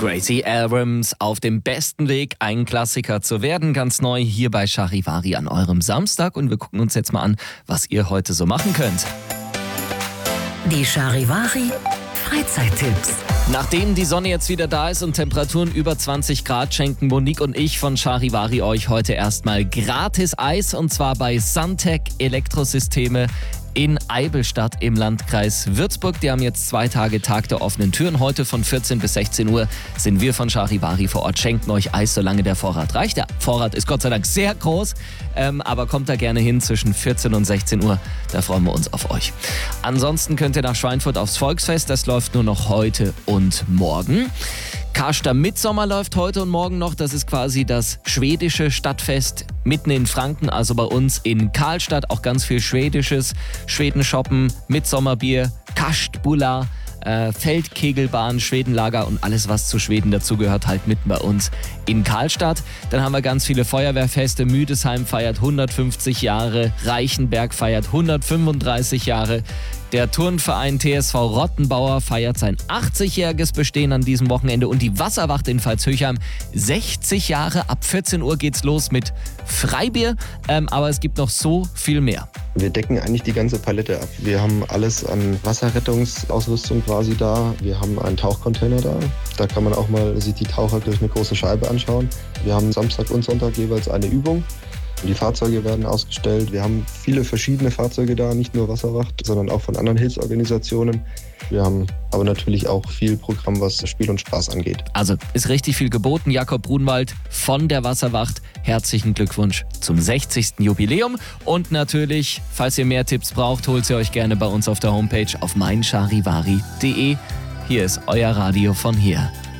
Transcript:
Gracie Abrams auf dem besten Weg, ein Klassiker zu werden, ganz neu hier bei Charivari an eurem Samstag. Und wir gucken uns jetzt mal an, was ihr heute so machen könnt. Die Charivari Freizeittipps. Nachdem die Sonne jetzt wieder da ist und Temperaturen über 20 Grad, schenken Monique und ich von Charivari euch heute erstmal gratis Eis, und zwar bei Suntec Elektrosysteme in Eibelstadt im Landkreis Würzburg. Die haben jetzt 2 Tage Tag der offenen Türen. Heute von 14 bis 16 Uhr sind wir von Charivari vor Ort, schenken euch Eis, solange der Vorrat reicht. Der Vorrat ist Gott sei Dank sehr groß, aber kommt da gerne hin zwischen 14 und 16 Uhr. Da freuen wir uns auf euch. Ansonsten könnt ihr nach Schweinfurt aufs Volksfest. Das läuft nur noch heute und morgen. Karster Mitsommer läuft heute und morgen noch. Das ist quasi das schwedische Stadtfest mitten in Franken, also bei uns in Karlstad. Auch ganz viel Schwedisches. Schweden shoppen, Mitsommerbier, Kastbula, Feldkegelbahn, Schwedenlager und alles, was zu Schweden dazugehört, halt mitten bei uns in Karlstad. Dann haben wir ganz viele Feuerwehrfeste. Müdesheim feiert 150 Jahre, Reichenberg feiert 135 Jahre. Der Turnverein TSV Rottenbauer feiert sein 80-jähriges Bestehen an diesem Wochenende und die Wasserwacht in Pfalzhöchheim 60 Jahre. Ab 14 Uhr geht's los mit Freibier, aber es gibt noch so viel mehr. Wir decken eigentlich die ganze Palette ab. Wir haben alles an Wasserrettungsausrüstung quasi da. Wir haben einen Tauchcontainer da. Da kann man auch mal sich die Taucher durch eine große Scheibe anschauen. Wir haben Samstag und Sonntag jeweils eine Übung. Die Fahrzeuge werden ausgestellt. Wir haben viele verschiedene Fahrzeuge da, nicht nur Wasserwacht, sondern auch von anderen Hilfsorganisationen. Wir haben aber natürlich auch viel Programm, was Spiel und Spaß angeht. Also ist richtig viel geboten. Jakob Brunwald von der Wasserwacht, herzlichen Glückwunsch zum 60. Jubiläum. Und natürlich, falls ihr mehr Tipps braucht, holt sie euch gerne bei uns auf der Homepage auf meincharivari.de. Hier ist euer Radio von hier.